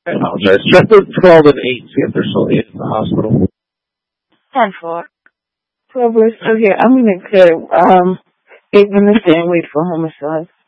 I apologize. Check with 12 and 8, see if they're still in the hospital. 10-4. 12 is, okay, I'm going to cut 8 minutes and wait for homicide.